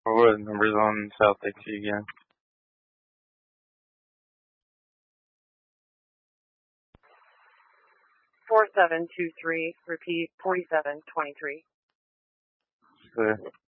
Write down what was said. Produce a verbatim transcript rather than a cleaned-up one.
What are the numbers on South Dixie again? Four seven two three. Repeat. Forty seven twenty three. Clear.